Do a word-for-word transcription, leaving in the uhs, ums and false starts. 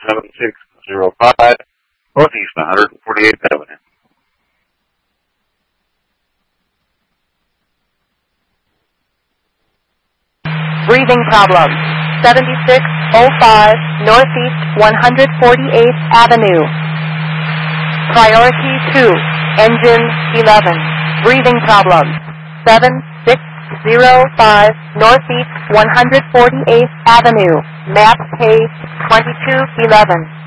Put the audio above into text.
seven six zero five, Northeast one hundred forty-eighth Avenue. Breathing problems. seventy-six oh five, Northeast one hundred forty-eighth Avenue. Priority two, engine eleven. Breathing problems. seven six zero five, Northeast one hundred forty-eighth Avenue. Map page twenty-two eleven.